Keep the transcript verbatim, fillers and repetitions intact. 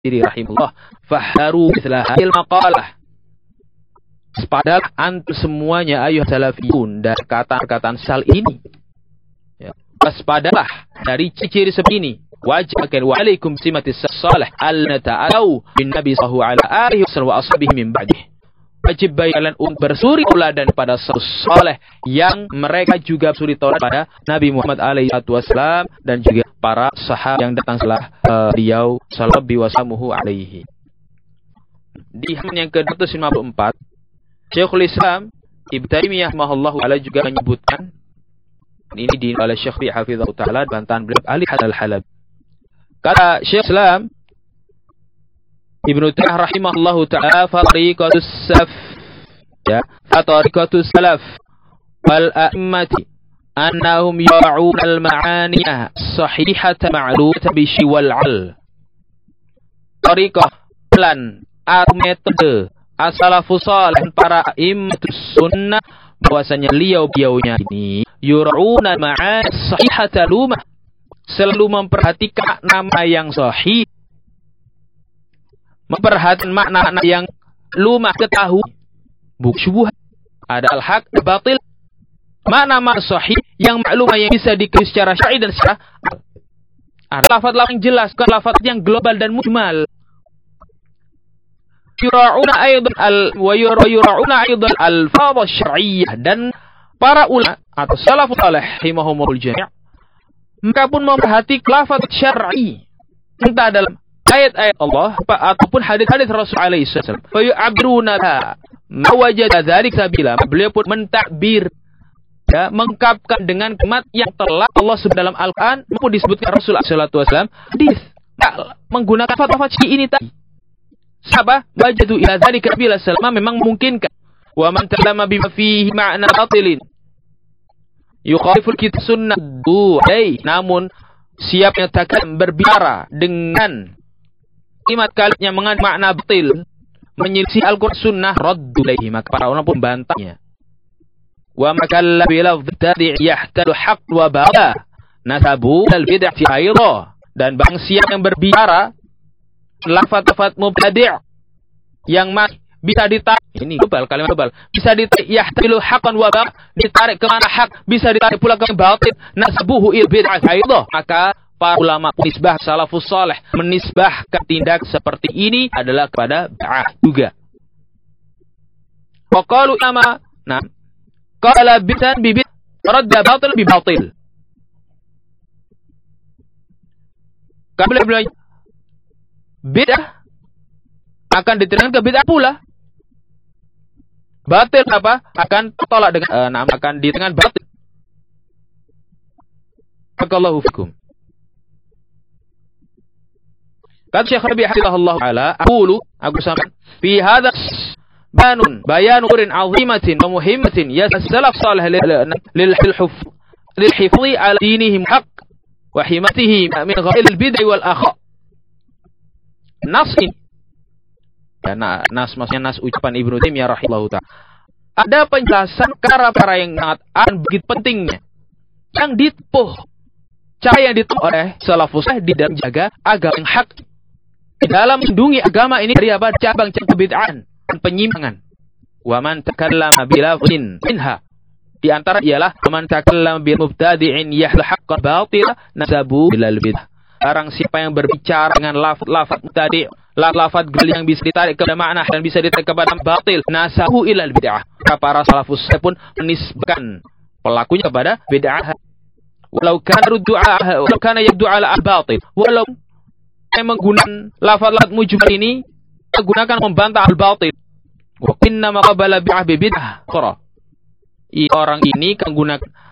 diri rahimullah fahdaru mithla hadhil maqalah. Padahal antum semuanya ayuh salafiyun dari kata-kataan sal ini. Ya. Waspadalah dari ciri seperti ini. Wajib wa alaikum simatis salih alna ta'alau bin nabi sallallahu alaihi wasallam wa ashabihi min ba'dih. Wajib bagi kalian untuk bersuri tauladan pada saleh yang mereka juga bersuri tauladan pada Nabi Muhammad alaihi wasallam dan juga para sahabat yang datang setelah uh, beliau sallallahu wasallamu alaihi. Di halaman yang ke dua ratus lima puluh empat Syekhul Islam Ibnu Taimiyah rahimahullahu taala juga menyebutkan ini di oleh Syekh Bi hafizahullah taala bantahan beliau Ali Al-Halab. Kata Syekh Islam Ibnu Taimiyah rahimahullahu taala fariqatus salaf ya fariqatus salaf wal a'immati annahum ya'un al-ma'aniyah sahihata ma'lumata bi wal al. Tariqah plan atau metode as-salafus salih para immatus sunnah bahwasanya beliau-beliaunya ini yur'una ma'an sahihata lumah selalu memperhatikan nama yang sahih, memperhatikan makna yang lumah ketahui, bukan syubhat, ada al-haq batil, makna-makna sahih yang maklumah yang bisa diketahui secara syar'i dan secara ada lafaz-lafaz yang jelas, bukan lafaz yang global dan mujmal. Yura'una aidan al wa yura'una aidan al-alfaz asy-syar'iyyah dan para ulama atau salafus salih rahimahumul jami' mereka pun memperhatikan lafaz syar'i entah dalam ayat-ayat Allah ataupun hadis-hadis Rasul alaihi wasallam. Fa yu'abiruna ma wajada dzalika sabila. Beliau pun mentakbir ya mengungkapkan dengan kalimat yang telah Allah sebut dalam Al-Qur'an maupun disebutkan Rasul sallallahu alaihi wasallam hadis menggunakan lafaz ini tadi. Sahabat wajadu ila dzalika bila salama memang memungkinkan. Wa man talama bima fihi ma'na batilin yukhaliful kitab sunnah du'ai. Namun siapa yang takkan berbicara dengan kalimat kalimat yang mengandung makna batil menyelisih Al-Qur'an sunnah raddu ilaihi maka para ulama pun bantahnya. Wa makalla bi lafdh tadi' yahtadu haqq wa ba'da nasabu al bid'ati aidha. Dan bang siapa yang berbicara lafaz-lafaz mubtadi' yang mas bisa ditarik ini global kalimat global bisa ditarik yahtalu haqqan wa ba' ditarik ke mana hak bisa ditarik pula ke batil nasabuhu il bid'ah aidha. Maka para ulama nisbah salafus salih menisbahkan tindak seperti ini adalah kepada bid'ah juga. Wa qalu ama nah qala bitan bibit radda batil bi batil. Kabel beliau bid'ah akan diterangkan ke bid'ah pula. Batil apa? Akan tolak dengan uh, nama akan diterangkan batil. Barakallahu fikum. Kata Syekh Rabi' hafizahullah taala, aqulu aku sampaikan fi hadza banun bayan urin 'azimatin wa muhimmatin yasalaf salih lil hifz lil hifzi ala dinihim haqq wa himatihi min ghairil bid'ah wal akha. Nas ini ya, nah, nas maksudnya nas ucapan Ibnu Taimiyah rahimahullahu ta'ala ada penjelasan cara-cara yang sangat begitu pentingnya yang ditempuh cara yang ditempuh oleh salafus salih di dalam menjaga agama yang hak di dalam melindungi agama ini dari apa cabang-cabang kebid'ahan dan penyimpangan. Wa man takallama bi lafzin minha di antara ialah man takallama bil mubtadi'in yahlu haqqan batila nasabu ilal bid'ah. Barang siapa yang berbicara dengan lafaz tadi, lafaz yang bisa ditarik kepada makna dan bisa ditarik kepada batil, nasahu ilal bid'ah. Para salafus pun menisbahkan pelakunya kepada bid'ah. Walau kana du'a, walau kana yabdu ala al-batil. Walau yang menggunakan lafaz mujmal ini menggunakan membantah al-batil. Wa inna ma qabala bi'ah bi bid'ah. Orang ini menggunakan